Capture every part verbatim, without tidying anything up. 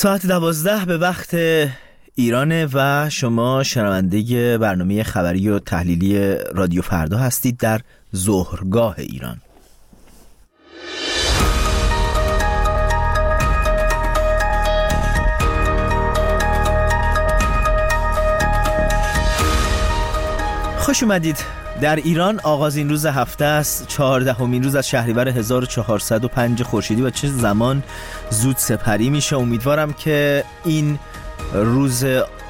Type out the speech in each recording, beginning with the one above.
ساعت دوازده به وقت ایرانه و شما شنونده برنامه خبری و تحلیلی رادیو فردا هستید در ظهرگاه ایران. خوش اومدید. در ایران آغازین روز هفته است، چهاردهمین روز از شهریور هزار و چهارصد و پنج خورشیدی و چه زمان زود سپری میشه. امیدوارم که این روز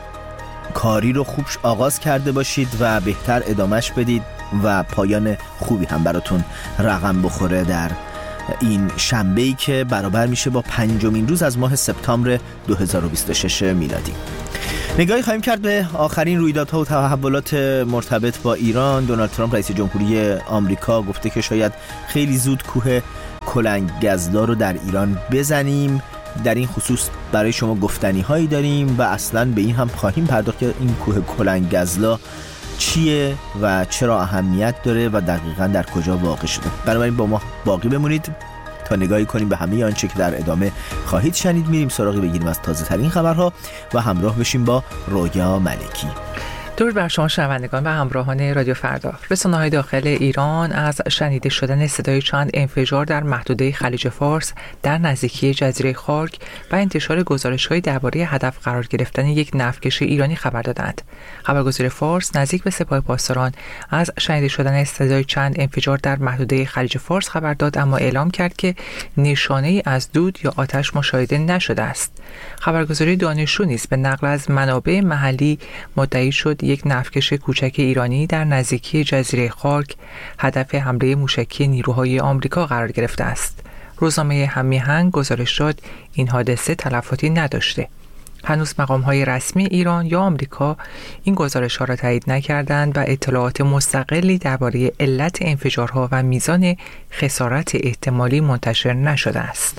کاری رو خوب آغاز کرده باشید و بهتر ادامهش بدید و پایان خوبی هم براتون رقم بخوره در این شنبه‌ای که برابر میشه با پنجمین روز از ماه سپتامبر دو هزار و بیست و شش میلادی. نگاهی خواهیم کرد به آخرین رویدادها و تحولات مرتبط با ایران. دونالد ترامپ رئیس جمهوری آمریکا گفته که شاید خیلی زود کوه کلنگ‌گزلا رو در ایران بزنیم. در این خصوص برای شما گفتنی هایی داریم و اصلاً به این هم خواهیم پرداخت که این کوه کلنگ‌گزلا چیه و چرا اهمیت داره و دقیقاً در کجا واقع شده. بنابراین با ما باقی بمونید تا نگاهی کنیم به همه آنچه که در ادامه خواهید شنید. میریم سراغی بگیریم از تازه ترین خبرها و همراه بشیم با رویا ملکی. درود بر شما شنوندگان و همراهان رادیو فردا. رسانه‌های داخل ایران از شنیده شدن صدای چند انفجار در محدوده خلیج فارس در نزدیکی جزیره خارک و انتشار گزارش‌هایی درباره هدف قرار گرفتن یک نفتکش ایرانی خبر دادند. خبرگزاری فارس نزدیک به سپاه پاسداران از شنیده شدن صدای چند انفجار در محدوده خلیج فارس خبر داد، اما اعلام کرد که نشانه‌ای از دود یا آتش مشاهده نشده است. خبرگزاری دانشجو نیز به نقل از منابع محلی مدعی شد یک نفتکش کوچک ایرانی در نزدیکی جزیره خارک هدف حمله موشکی نیروهای آمریکا قرار گرفته است. روزنامه هم‌میهن گزارش داد این حادثه تلفاتی نداشته. هنوز مقام‌های رسمی ایران یا آمریکا این گزارش‌ها را تایید نکردند و اطلاعات مستقلی درباره علت انفجارها و میزان خسارت احتمالی منتشر نشده است.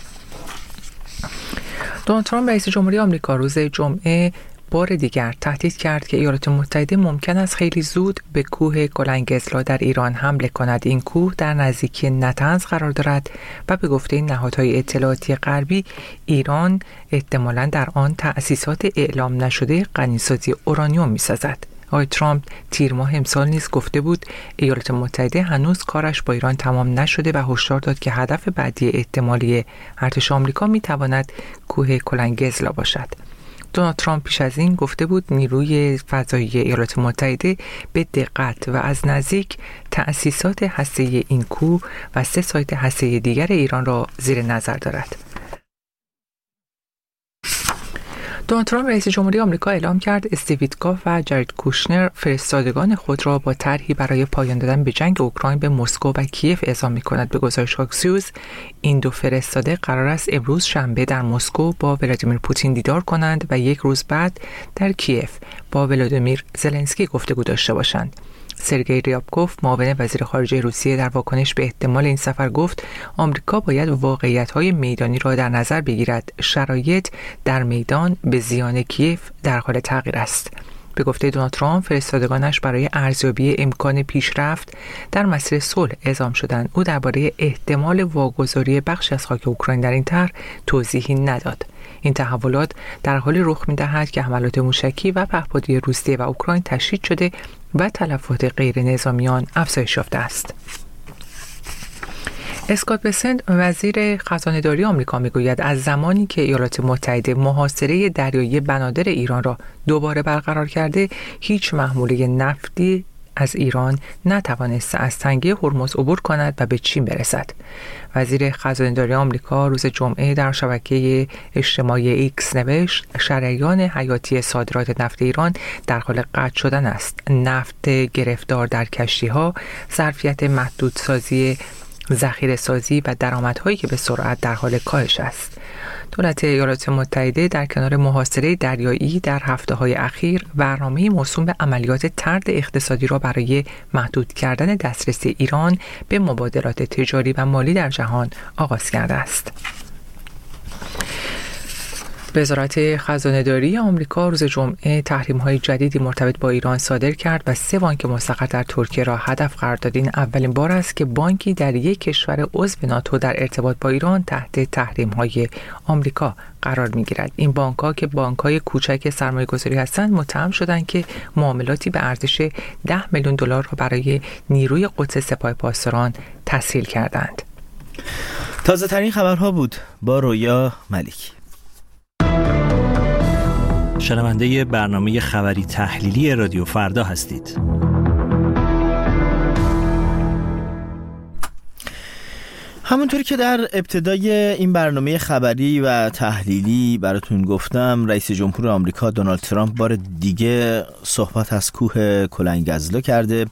دونالد ترامپ رئیس جمهوری آمریکا روز جمعه بار دیگر تهدید کرد که ایالات متحده ممکن است خیلی زود به کوه کلنگ‌گزلا در ایران حمله کند. این کوه در نزدیکی نطنز قرار دارد و به گفته نهادهای اطلاعاتی غربی ایران احتمالاً در آن تأسیسات اعلام نشده غنیسازی اورانیوم می‌سازد. آقای ترامپ تیر ماه امسال نیز گفته بود ایالات متحده هنوز کارش با ایران تمام نشده و هشدار داد که هدف بعدی احتمالی ارتش آمریکا می‌تواند کوه کلنگ‌گزلا باشد. دونالد ترامپ پیش از این گفته بود نیروی فضایی ایالات متحده به دقت و از نزدیک تأسیسات هسته‌ای این کوه و سه سایت هسته‌ای دیگر ایران را زیر نظر دارد. دونالد ترامپ رئیس جمهوری آمریکا اعلام کرد استیو ویتکاف و جارد کوشنر فرستادگان خود را با طرحی برای پایان دادن به جنگ اوکراین به مسکو و کیف اعزام می‌کند. به گزارش آکسیوس این دو فرستاده قرار است امروز شنبه در مسکو با ولادیمیر پوتین دیدار کنند و یک روز بعد در کیف با ولادیمیر زلنسکی گفتگو داشته باشند. سرگئی ریابکوف معاون وزیر خارجه روسیه در واکنش به احتمال این سفر گفت آمریکا باید واقعیت‌های میدانی را در نظر بگیرد. شرایط در میدان به زیان کیف در حال تغییر است. به گفته دونالد ترامپ فرستادگانش برای ارزیابی امکان پیشرفت در مسیر صلح اعزام شدند. او درباره احتمال واگذاری بخشی از خاک اوکراین در این طرح توضیحی نداد. این تحولات در حالی رخ می‌دهد که حملات موشکی و پهپادی روسیه و اوکراین تشدید شده و تلفات غیر نظامیان افزایش یافته است. اسکات بسنت وزیر خزانه‌داری آمریکا میگوید از زمانی که ایالات متحده محاصره دریایی بنادر ایران را دوباره برقرار کرده هیچ محموله نفتی از ایران نتوانست از تنگه هرمز عبور کند و به چین برسد. وزیر خزانه‌داری آمریکا روز جمعه در شبکه اجتماعی ایکس نوشت شریان حیاتی صادرات نفت ایران در حال قطع شدن است. نفت گرفتار در کشتی‌ها، ظرفیت محدودسازی ذخیره سازی و درآمدهایی که به سرعت در حال کاهش است. دولت ایالات متحده در کنار محاصره دریایی در هفته‌های اخیر برنامه موسوم به عملیات طرد اقتصادی را برای محدود کردن دسترسی ایران به مبادلات تجاری و مالی در جهان آغاز کرده است. وزارت خزانه‌داری آمریکا روز جمعه تحریم‌های جدیدی مرتبط با ایران صادر کرد و سه بانک مستقر در ترکیه را هدف قرار داد. این اولین بار است که بانکی در یک کشور عضو ناتو در ارتباط با ایران تحت تحریم‌های آمریکا قرار می‌گیرد. این بانک‌ها که بانک‌های کوچک سرمایه‌گذاری هستند متهم شدند که معاملاتی به ارزش ده میلیون دلار را برای نیروی قدس سپاه پاسداران تسهیل کردند. تازه ترین خبرها بود با رویا ملکی. شنونده برنامه خبری تحلیلی رادیو فردا هستید. همونطوری که در ابتدای این برنامه خبری و تحلیلی براتون گفتم، رئیس جمهور آمریکا دونالد ترامپ بار دیگه صحبت از کوه کلنگزلا کرده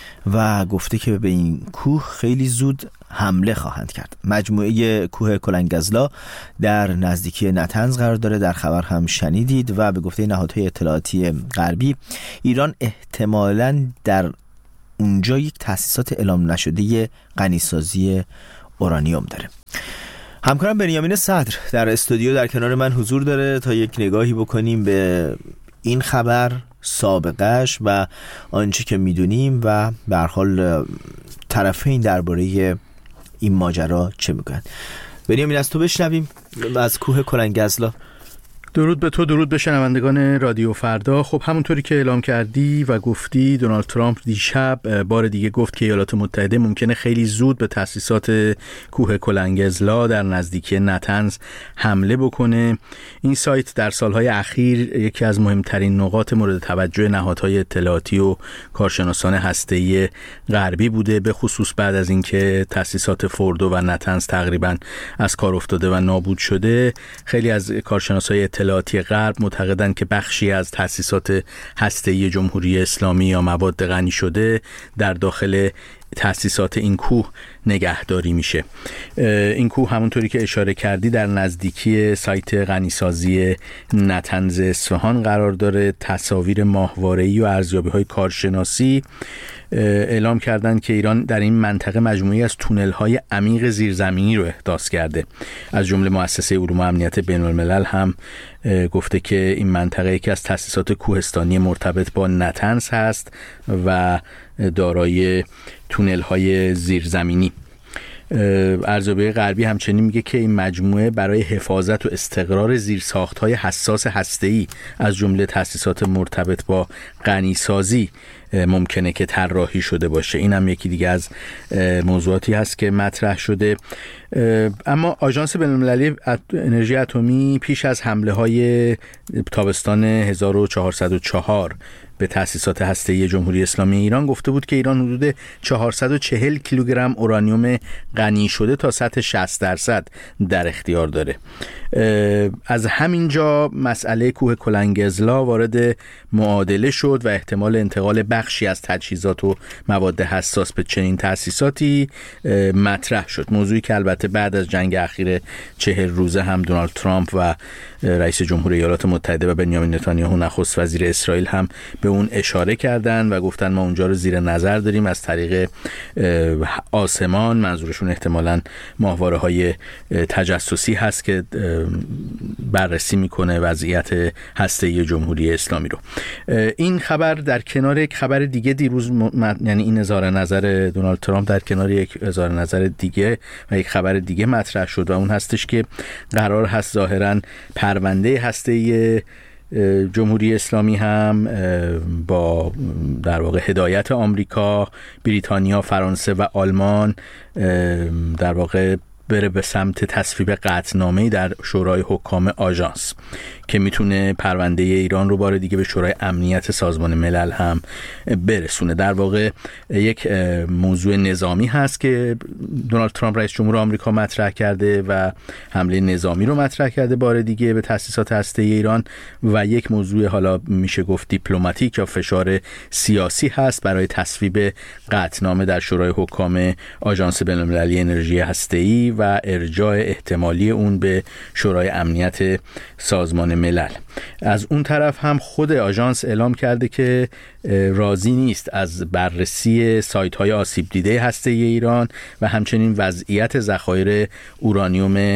و گفته که به این کوه خیلی زود حمله خواهند کرد. مجموعه کوه کلنگزلا در نزدیکی نتنز قرار داره، در خبر هم شنیدید، و به گفته نهادهای اطلاعاتی غربی ایران احتمالاً در اونجا یک تأسیسات اعلام نشده غنیسازی اورانیوم داره. همکارم بنیامین صدر در استودیو در کنار من حضور داره تا یک نگاهی بکنیم به این خبر، سابقهش و آنچه که میدونیم و به هر حال طرفین درباره این ماجرا چه میگن. بنیامین از تو بشنویم از کوه کلنگزلا. درود به تو، درود به شنوندگان رادیو فردا. خب همونطوری که اعلام کردی و گفتی، دونالد ترامپ دیشب بار دیگه گفت که ایالات متحده ممکنه خیلی زود به تأسیسات کوه کلنگزلا در نزدیکی نتنز حمله بکنه. این سایت در سالهای اخیر یکی از مهمترین نقاط مورد توجه نهادهای اطلاعاتی و کارشناسان هسته‌ای غربی بوده، به خصوص بعد از اینکه تأسیسات فوردو و نتنز تقریباً از کار افتاده و نابود شده. خیلی از کارشناسای اطلاعاتی غرب معتقدند که بخشی از تأسیسات هسته‌ای جمهوری اسلامی یا مواد غنی شده در داخل تأسیسات این کوه نگهداری میشه. این کوه همونطوری که اشاره کردی در نزدیکی سایت غنیسازی نتنز اصفهان قرار داره. تصاویر ماهواره‌ای و ارزیابی‌های کارشناسی اعلام کردند که ایران در این منطقه مجموعی از تونل‌های عمیق زیرزمینی رو احداث کرده. از جمله مؤسسه علوم و امنیت بین‌الملل هم گفته که این منطقه یکی از تأسیسات کوهستانی مرتبط با نتنز هست و دارای تونل‌های زیرزمینی. ارزیابی غربی همچنین میگه که این مجموعه برای حفاظت و استقرار زیرساخت‌های حساس هسته‌ای از جمله تأسیسات مرتبط با غنیسازی ممکنه که طراحی شده باشه. این هم یکی دیگه از موضوعاتی هست که مطرح شده. اما آژانس بین‌المللی انرژی اتمی پیش از حمله‌های تابستان هزار و چهارصد و چهار به تأسیسات هسته‌ای جمهوری اسلامی ایران گفته بود که ایران حدود چهارصد و چهل کیلوگرم اورانیوم غنی شده تا سطح شصت درصد در اختیار داره. از همینجا مسئله کوه کلنگزلا وارد معادله شد و احتمال انتقال بخشی از تجهیزات و مواد حساس به چنین تأسیساتی مطرح شد. موضوعی که البته بعد از جنگ اخیر چهل روزه هم دونالد ترامپ و رئیس جمهور ایالات متحده و بنیامین نتانیاهو نخست وزیر اسرائیل هم به اون اشاره کردن و گفتن ما اونجا رو زیر نظر داریم از طریق آسمان. منظورشون احتمالاً ماهواره‌های تجسسی هست که بررسی میکنه وضعیت هسته‌ای جمهوری اسلامی رو. این خبر در کنار یک خبر دیگه دیروز م... یعنی این اظهار نظر دونالد ترامپ در کنار یک اظهار نظر دیگه و یک خبر دیگه مطرح شد و اون هستش که قرار هست ظاهراً پرونده هسته‌ای جمهوری اسلامی هم با در واقع هدایت آمریکا، بریتانیا، فرانسه و آلمان در واقع بره به سمت تصویب قطعنامه‌ای در شورای حکام آژانس که میتونه پرونده ایران رو بار دیگه به شورای امنیت سازمان ملل هم برسونه. در واقع یک موضوع نظامی هست که دونالد ترامپ رئیس جمهور آمریکا مطرح کرده و حمله نظامی رو مطرح کرده بار دیگه به تأسیسات هسته‌ای ایران، و یک موضوع حالا میشه گفت دیپلماتیک یا فشار سیاسی هست برای تصویب قطعنامه در شورای حکام آژانس بین‌المللی انرژی هسته‌ای و ارجاع احتمالی اون به شورای امنیت سازمان ملل. از اون طرف هم خود آژانس اعلام کرده که راضی نیست از بررسی سایت‌های آسیب دیده هسته‌ای ایران و همچنین وضعیت ذخایر اورانیوم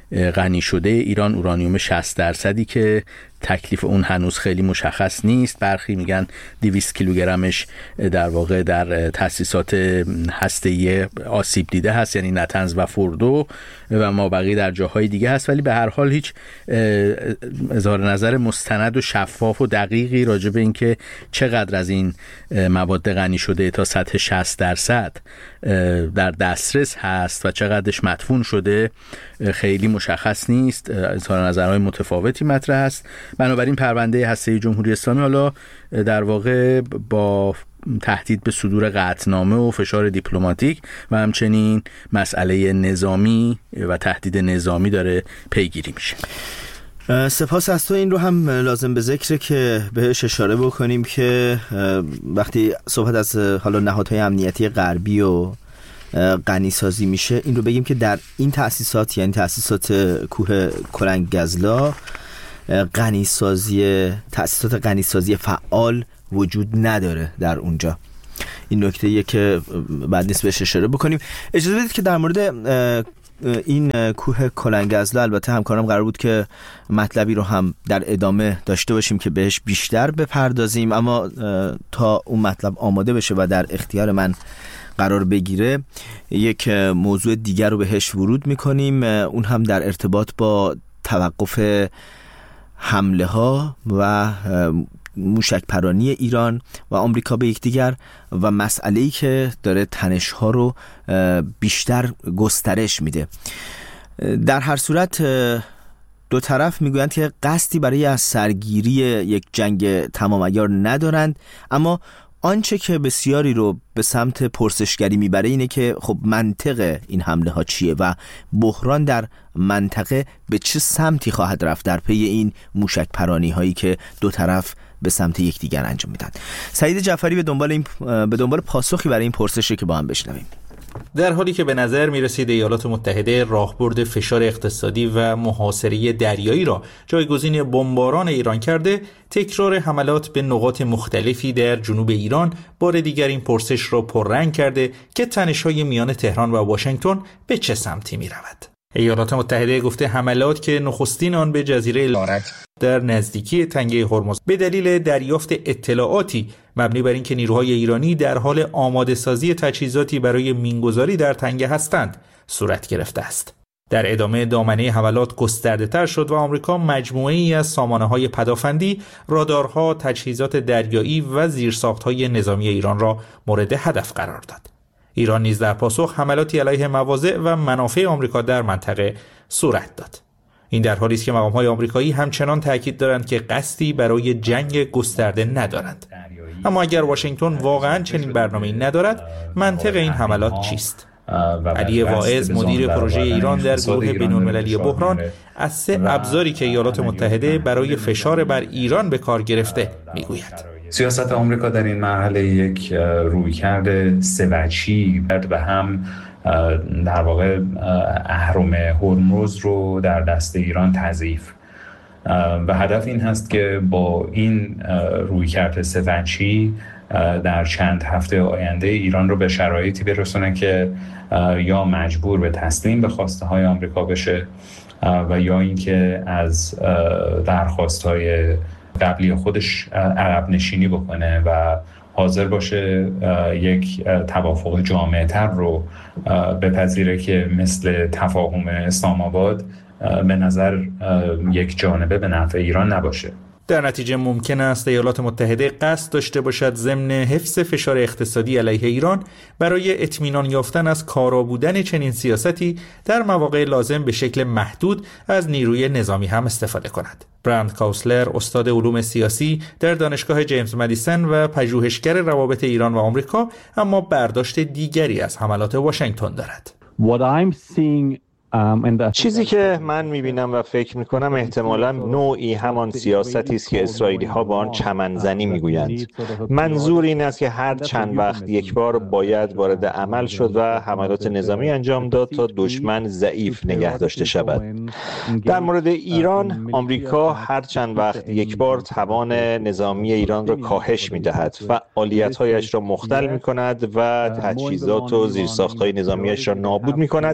غنی شده ایران، اورانیوم شصت درصدی که تکلیف اون هنوز خیلی مشخص نیست. برخی میگن دویست کیلوگرمش در واقع در تأسیسات هسته‌ای آسیب دیده هست، یعنی نتنز و فردو، و ما بقیه در جاهای دیگه هست. ولی به هر حال هیچ اظهار نظر مستند و شفاف و دقیقی راجع به اینکه چقدر از این مواد غنی شده تا سطح شصت درصد در دسترس هست و چقدرش مدفون شده خیلی مشخص نیست. اظهار نظرهای متفاوتی مطرح است. بنابراین پرونده هسته‌ای جمهوری اسلامی حالا در واقع با تهدید به صدور قطعنامه و فشار دیپلماتیک و همچنین مسئله نظامی و تهدید نظامی داره پیگیری میشه. سپاس از تو. این رو هم لازم به ذکره که بهش اشاره بکنیم که وقتی صحبت از حالا نهادهای امنیتی غربی و غنی سازی میشه، این رو بگیم که در این تأسیسات، یعنی تأسیسات کوه کلنگ‌گزلا، غنی سازی تأسیسات غنی سازی فعال وجود نداره در اونجا. این نکته ایه که بعد نیست بهش اشاره بکنیم. اجازه بدید که در مورد این کوه کلنگ‌گزلا، البته همکارم قرار بود که مطلبی رو هم در ادامه داشته باشیم که بهش بیشتر بپردازیم، اما تا اون مطلب آماده بشه و در اختیار من قرار بگیره، یک موضوع دیگر رو بهش ورود میکنیم، اون هم در ارتباط با توقف حمله ها و موشک پرانی ایران و آمریکا به یکدیگر و مسئله‌ای که داره تنش ها رو بیشتر گسترش میده. در هر صورت دو طرف میگویند که قصدی برای از سرگیری یک جنگ تمام عیار ندارند، اما آنچه که بسیاری رو به سمت پرسشگری میبره اینه که خب منطق این حمله ها چیه و بحران در منطقه به چه سمتی خواهد رفت در پی این موشک پرانی هایی که دو طرف به سمت یکدیگر انجام میدن. سعید جعفری به دنبال این به دنبال پاسخی برای این پرسشه که با هم بشنویم. در حالی که به نظر میرسید ایالات متحده راهبرد فشار اقتصادی و محاصره دریایی را جایگزین بمباران ایران کرده، تکرار حملات به نقاط مختلفی در جنوب ایران بار دیگر این پرسش را پررنگ کرده که تنش‌های میان تهران و واشنگتن به چه سمتی می‌رود. ایالات متحده گفته حملات که نخستین آن به جزیره لارک در نزدیکی تنگه هرمز به دلیل دریافت اطلاعاتی مبنی بر اینکه نیروهای ایرانی در حال آماده سازی تجهیزاتی برای مینگذاری در تنگه هستند صورت گرفته است. در ادامه دامنه حملات گسترده تر شد و آمریکا مجموعه‌ای از سامانه‌های پدافندی، رادارها، تجهیزات دریایی و زیرساخت‌های نظامی ایران را مورد هدف قرار داد. ایران نیز در پاسخ حملاتی علیه مواضع و منافع آمریکا در منطقه صورت داد. این در حالی است که مقام‌های آمریکایی همچنان تاکید دارند که قصدی برای جنگ گسترده ندارند. اما اگر واشنگتن واقعاً چنین برنامه‌ای ندارد، منطق این حملات چیست؟ علی واعظ، مدیر پروژه ایران در گروه بین‌المللی بحران، از سه ابزاری که ایالات متحده برای فشار بر ایران به کار گرفته میگوید. سیاست آمریکا در این مرحله یک رویکرد سه‌وجهی و هم در واقع اهرم هرمز رو در دست ایران تضعیف و هدف این هست که با این رویکرد سه‌وجهی در چند هفته آینده ایران رو به شرایطی برسونه که یا مجبور به تسلیم به خواسته های آمریکا بشه و یا اینکه از درخواست های قبلی خودش عقب نشینی بکنه و حاضر باشه یک توافق جامع‌تر رو بپذیره که مثل تفاهم اسلام آباد به نظر یک جانبه به نفع ایران نباشه. در نتیجه ممکن است ایالات متحده قصد داشته باشد ضمن حفظ فشار اقتصادی علیه ایران برای اطمینان یافتن از کارا بودن چنین سیاستی در مواقع لازم به شکل محدود از نیروی نظامی هم استفاده کند. برند کاوسلر، استاد علوم سیاسی در دانشگاه جیمز مدیسن و پژوهشگر روابط ایران و آمریکا، اما برداشت دیگری از حملات واشنگتن دارد. What I'm seeing چیزی که من میبینم و فکر میکنم احتمالاً نوعی همان سیاستی است که اسرائیلی ها با آن چمنزنی میگویند. منظور این است که هر چند وقت یک بار باید وارد عمل شد و حملات نظامی انجام داد تا دشمن ضعیف نگه داشته شود. در مورد ایران، آمریکا هر چند وقت یک بار توان نظامی ایران را کاهش میدهد، فعالیت‌هایش را مختل میکند و تجهیزات و زیرساخت‌های نظامیش را نابود میکند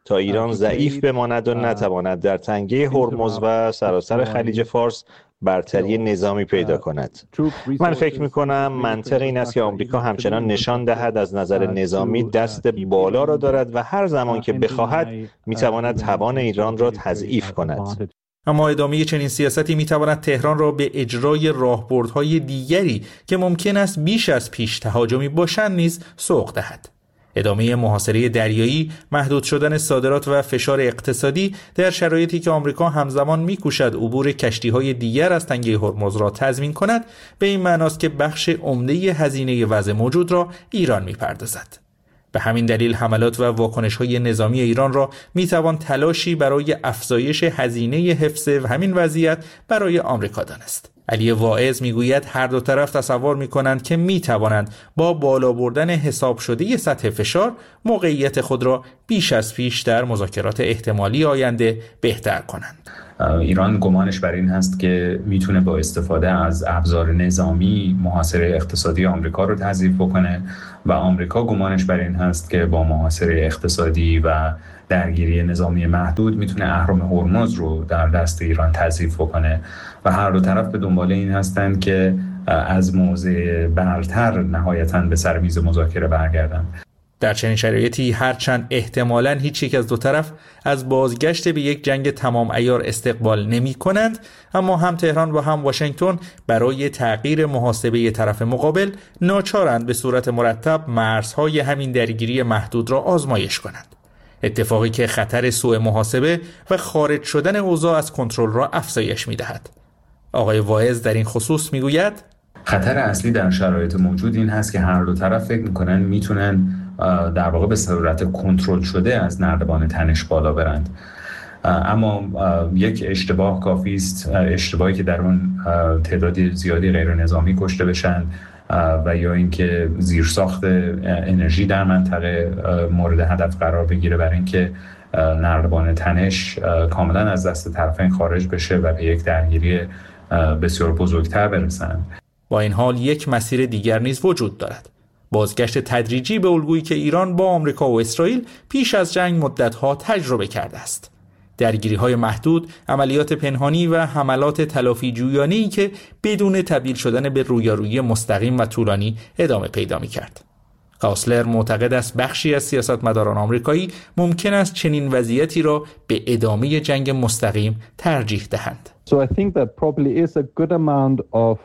تا ایران ضعیف بماند و نتواند در تنگه هرمز و سراسر خلیج فارس برتری نظامی پیدا کند. من فکر می‌کنم منطق این است که آمریکا همچنان نشان دهد از نظر نظامی دست بالا را دارد و هر زمان که بخواهد می‌تواند توان ایران را تضعیف کند. اما ادامه چنین سیاستی می‌تواند تهران را به اجرای راهبردهای دیگری که ممکن است بیش از پیش تهاجمی باشند نیز سوق دهد. ادامه محاصره دریایی، محدود شدن صادرات و فشار اقتصادی در شرایطی که آمریکا همزمان می‌کوشد عبور کشتی‌های دیگر از تنگه هرمز را تضمین کند، به این معناست که بخش عمده هزینه وضع موجود را ایران می‌پردازد. به همین دلیل حملات و واکنش‌های نظامی ایران را می‌توان تلاشی برای افزایش هزینه حفظ همین وضعیت برای آمریکا دانست. علی واعظ میگوید هر دو طرف تصور میکنند که میتوانند با بالا بردن حساب شده سطح فشار موقعیت خود را بیش از پیش در مذاکرات احتمالی آینده بهتر کنند. ایران گمانش بر این هست که میتونه با استفاده از ابزار نظامی محاصره اقتصادی آمریکا رو تضعیف بکنه و آمریکا گمانش بر این هست که با محاصره اقتصادی و درگیری نظامی محدود میتونه اهرم هرمز رو در دست ایران تضعیف بکنه و هر دو طرف به دنبال این هستند که از موضع برتر نهایتاً به سر میز مذاکره برگردن. در چنین شرایطی هرچند احتمالاً هیچ یک از دو طرف از بازگشت به یک جنگ تمام عیار استقبال نمی کنند، اما هم تهران و هم واشنگتن برای تغییر محاسبه طرف مقابل ناچارند به صورت مرتب مرزهای همین درگیری محدود را آزمایش کنند. اتفاقی که خطر سوء محاسبه و خارج شدن اوضاع از کنترل را افزایش می دهد. آقای واعظ در این خصوص می گوید خطر اصلی در شرایط موجود این هست که هر دو طرف فکر میکنن میتونن در واقع به صورت کنترل شده از نردبان تنش بالا برند، اما یک اشتباه کافی است، اشتباهی که در اون تعداد زیادی غیر نظامی کشته بشن و یا اینکه زیرساخت انرژی در منطقه مورد هدف قرار بگیره برای اینکه نردبان تنش کاملا از دست طرفین خارج بشه و به یک درگیری بسیار بزرگتر برسند. با این حال یک مسیر دیگر نیز وجود دارد: بازگشت تدریجی به الگویی که ایران با آمریکا و اسرائیل پیش از جنگ مدت‌ها تجربه کرده است. درگیری‌های محدود، عملیات پنهانی و حملات تلافی جویانه‌ای که بدون تبدیل شدن به رویارویی مستقیم و طولانی ادامه پیدا می‌کرد. کاسلر معتقد است بخشی از سیاستمداران آمریکایی ممکن است چنین وضعیتی را به ادامه جنگ مستقیم ترجیح دهند. So I think there probably is a good amount of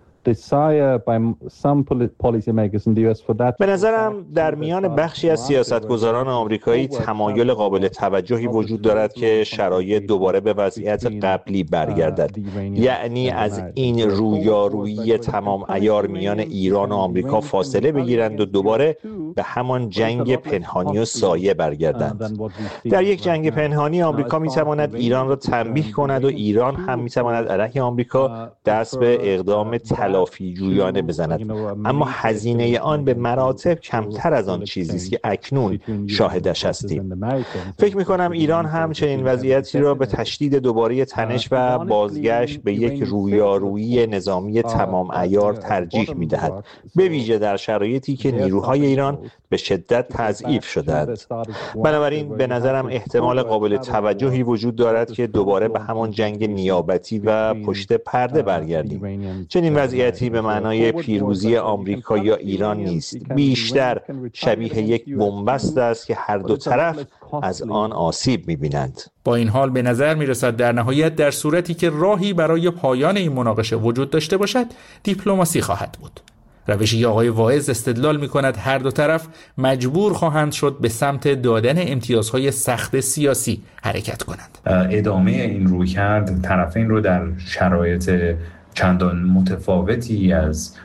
desire by some policymakers in the U S for that. به نظرم در میان بخشی از سیاستگزاران آمریکایی تمایل قابل توجهی وجود دارد که شرایط دوباره به وضعیت قبلی برگردد، یعنی از این رویارویی تمام عیار میان ایران و آمریکا فاصله بگیرند و دوباره به همان جنگ پنهانی و سایه برگردند. در یک جنگ پنهانی آمریکا میتواند ایران را تنبیه کند و ایران هم میتواند علیه آمریکا دست به اقدام تلافی جویانه بزند، اما هزینه آن به مراتب کمتر از آن چیزی است که اکنون شاهدش هستیم. فکر می‌کنم ایران هم چنین وضعیتی را به تشدید دوباره تنش و بازگشت به یک رویارویی نظامی تمام عیار ترجیح می‌دهد، به ویژه در شرایطی که نیروهای ایران به شدت تضعیف شدند. بنابراین به نظرم احتمال قابل توجهی وجود دارد که دوباره به همان جنگ نیابتی و پشت پرده برگردیم. چنین وضعیتی به معنای پیروزی آمریکا یا ایران نیست، بیشتر شبیه یک بنبست است که هر دو طرف از آن آسیب می‌بینند. با این حال به نظر می‌رسد در نهایت در صورتی که راهی برای پایان این مناقشه وجود داشته باشد، دیپلماسی خواهد بود. روشی آقای واعظ استدلال می‌کند هر دو طرف مجبور خواهند شد به سمت دادن امتیازهای سخت سیاسی حرکت کنند. ادامه این رویکرد طرفین رو در شرایط چندان متفاوتی از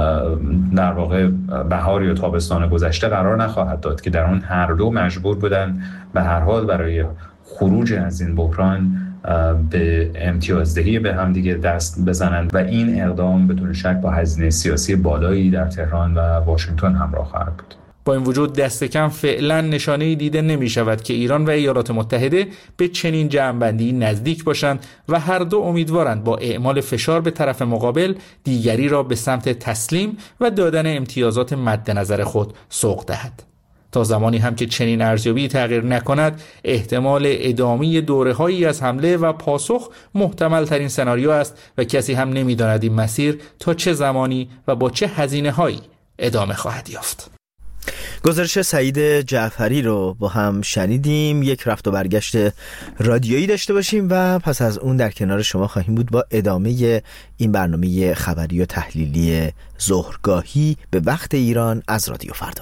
در واقع بهار یا تابستان گذشته قرار نخواهد داد که در اون هر دو مجبور بودن به هر حال برای خروج از این بحران به امتیازدهی به هم دیگه دست بزنند و این اقدام بدون شک با هزینه سیاسی بالایی در تهران و واشنگتن همراه خواهد بود. با این وجود دست کم فعلا نشانه‌ای دیده نمی شود که ایران و ایالات متحده به چنین جمع‌بندی نزدیک باشند و هر دو امیدوارند با اعمال فشار به طرف مقابل دیگری را به سمت تسلیم و دادن امتیازات مد نظر خود سوق دهد. تا زمانی هم که چنین ارزیابی تغییر نکند، احتمال ادامه دوره‌هایی از حمله و پاسخ محتمل ترین سناریو است و کسی هم نمی‌داند این مسیر تا چه زمانی و با چه هزینه‌هایی ادامه خواهد یافت. گزارش سعید جعفری رو با هم شنیدیم. یک رفت و برگشت رادیویی داشته باشیم و پس از اون در کنار شما خواهیم بود با ادامه این برنامه خبری و تحلیلی ظهرگاهی به وقت ایران از رادیو فردا.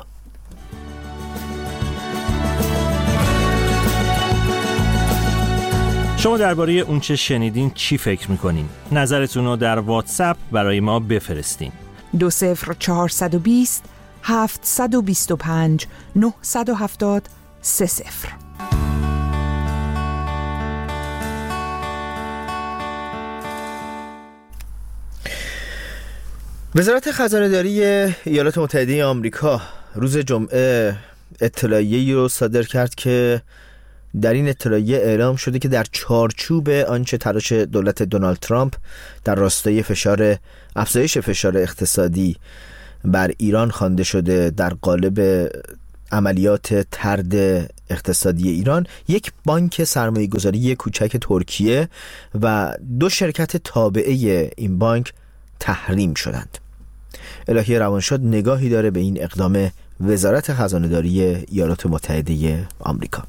شما درباره اون چه شنیدین چی فکر میکنین؟ نظرتون رو در واتساپ برای ما بفرستین. دو صفر چهارصد و بیست هفتصد و بیست و پنج نهصد و هفتاد سه صفر. وزارت خزانه‌داری ایالات متحده آمریکا روز جمعه اطلاعیه‌ای رو صادر کرد که در این اطلاعیه اعلام شده که در چارچوب آنچه تلاش دولت دونالد ترامپ در راستای فشار افزایش فشار اقتصادی بر ایران خوانده شده در قالب عملیات طرد اقتصادی ایران، یک بانک سرمایه‌گذاری کوچک ترکیه و دو شرکت تابعه این بانک تحریم شدند. الهی روانشاد نگاهی داره به این اقدام وزارت خزانه‌داری ایالات متحده آمریکا.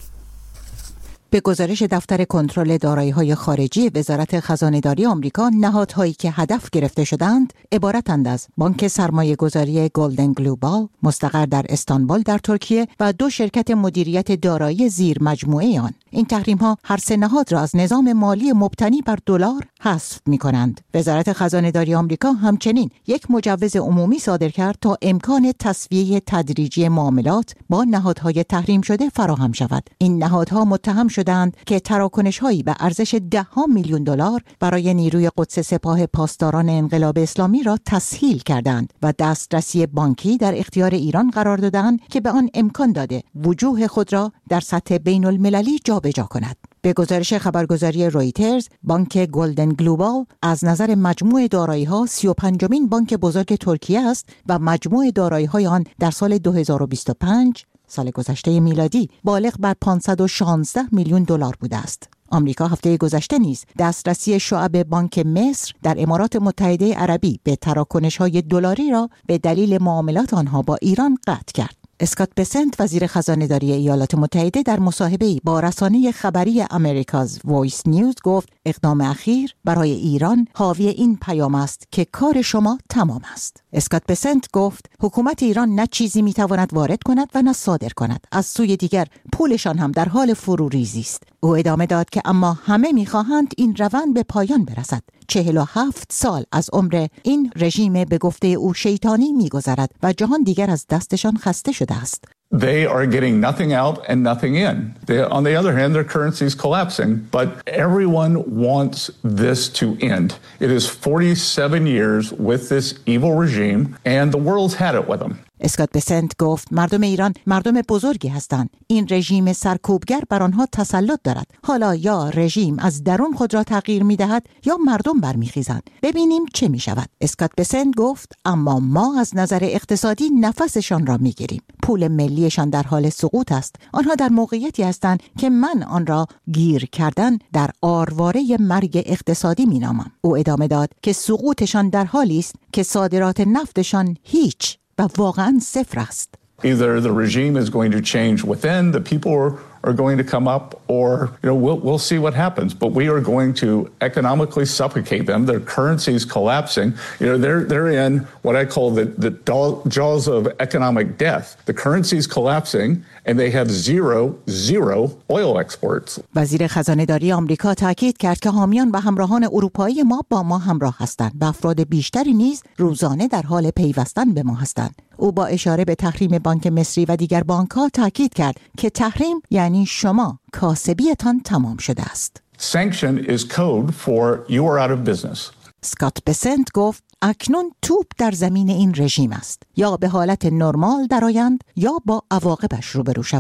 به گزارش دفتر کنترل دارایی‌های خارجی وزارت خزانه‌داری آمریکا، نهادهایی که هدف گرفته شدند عبارتند از بانک سرمایه‌گذاری گلدن گلوبال مستقر در استانبول در ترکیه و دو شرکت مدیریت دارایی زیر مجموعه آن. این تحریم‌ها هر سه نهاد را از نظام مالی مبتنی بر دلار حذف می‌کنند. وزارت خزانه‌داری آمریکا همچنین یک مجوز عمومی صادر کرد تا امکان تسویه تدریجی معاملات با نهادهای تحریم شده فراهم شود. این نهادها متهم شدند که تراکنش‌هایی به ارزش ده ها میلیون دلار برای نیروی قدس سپاه پاسداران انقلاب اسلامی را تسهیل کردند و دسترسی بانکی در اختیار ایران قرار دادند که به آن امکان داده وجوه خود را در سطح بین المللی جابجا کند. به گزارش خبرگزاری رویترز، بانک گلدن گلوبال از نظر مجموع دارایی‌ها سی و پنجمین بانک بزرگ ترکیه است و مجموع دارایی‌های آن در سال دو هزار و بیست و پنج سال گذشته میلادی بالغ بر پانصد و شانزده میلیون دلار بوده است. آمریکا هفته گذشته نیز دسترسی شعب بانک مصر در امارات متحده عربی به تراکنش‌های دلاری را به دلیل معاملات آنها با ایران قطع کرد. اسکات بسنت وزیر خزانه‌داری ایالات متحده در مصاحبه‌ای با رسانه خبری امریکاز وایس نیوز گفت اقدام اخیر برای ایران حاوی این پیام است که کار شما تمام است. اسکات بسنت گفت حکومت ایران نه چیزی میتواند وارد کند و نه صادر کند. از سوی دیگر پولشان هم در حال فروریزی است. او ادامه داد که اما همه میخواهند این روند به پایان برسد. چهل و هفت سال از عمر این رژیم به گفته او شیطانی میگذرد و جهان دیگر از دستشان خسته شده است. They are getting nothing out and nothing in. They, on the other hand, their currency is collapsing, but everyone wants this to end. It is forty-seven years with this evil regime, and the world's had it with them. اسکات بسنت گفت مردم ایران مردم بزرگی هستند. این رژیم سرکوبگر بر آنها تسلط دارد. حالا یا رژیم از درون خود را تغییر می‌دهد یا مردم برمیخیزند. ببینیم چه می‌شود. اسکات بسنت گفت اما ما از نظر اقتصادی نفسشان را می‌گیریم. پول ملیشان در حال سقوط است. آنها در موقعیتی هستند که من آن را گیر کردن در آرواره مرگ اقتصادی می‌نامم. او ادامه داد که سقوطشان در حالی است که صادرات نفتشان هیچ و واقعا صفر است. Either the regime is going to change within, the people are, are going to come up, or you know we'll we'll see what happens. But we are going to economically suffocate them. Their currency is collapsing. You know they're they're in what I call the the jaws of economic death. The currency is collapsing, and they have zero zero oil exports. وزیر خزانه‌داری آمریکا تاکید کرد که حامیان و همراهان اروپایی ما با ما همراه هستند و افراد بیشتری نیز روزانه در حال پیوستن به ما هستند. او با اشاره به تحریم بانک مصری و دیگر بانک‌ها تاکید کرد که تحریم یعنی شما کاسبیتان تمام شده است. Sanction is code for you are out of business. اسکات بسنت گفت اکنون توپ در زمین این رژیم است. یا به حالت نرمال درآیند یا با عواقبش روبرو شوند.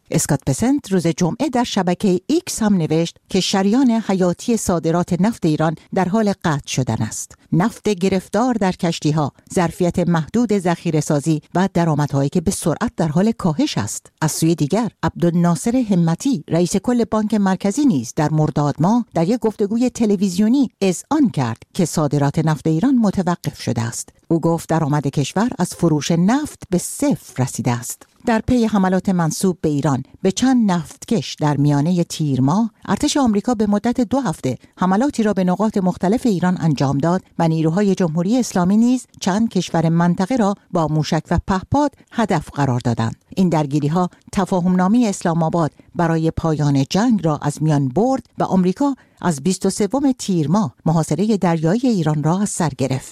اسکات بسنت روز جمعه در شبکه ایکس هم نوشت که شریان حیاتی صادرات نفت ایران در حال قطع شدن است. نفت گرفتار در کشتی‌ها، ظرفیت محدود ذخیره‌سازی و درآمدهایی که به سرعت در حال کاهش است. از سوی دیگر عبدالناصر همتی رئیس کل بانک مرکزی نیز در مرداد ماه در یک گفتگوی تلویزیونی اذعان کرد که صادرات نفت ایران متوقف شده است. او گفت درآمد کشور از فروش نفت به صفر رسیده است. در پی حملات منسوب به ایران به چند نفتکش در میانه تیر ماه، ارتش آمریکا به مدت دو هفته حملاتی را به نقاط مختلف ایران انجام داد و نیروهای جمهوری اسلامی نیز چند کشور منطقه را با موشک و پهپاد هدف قرار دادند. این درگیری‌ها تفاهمنامه اسلام آباد برای پایان جنگ را از میان برد و آمریکا از بیست و سوم تیر ماه محاصره دریایی ایران را از سر گرفت.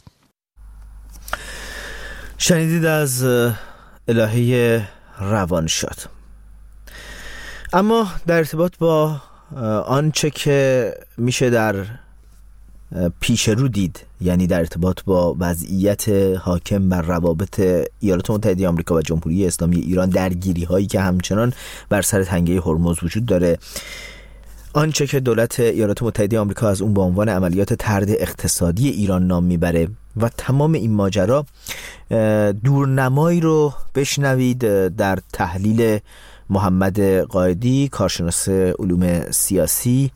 شنیدید از الهه روانشاد. اما در ارتباط با آنچه که میشه در پیش رو دید، یعنی در ارتباط با وضعیت حاکم بر روابط ایالات متحده آمریکا و جمهوری اسلامی ایران، درگیری هایی که همچنان بر سر تنگه هرمز وجود داره، آنچه که دولت ایالات متحده آمریکا از اون به عنوان عملیات طرد اقتصادی ایران نام میبره و تمام این ماجرا، دورنمایی رو بشنوید در تحلیل محمد قائدی، کارشناس علوم سیاسی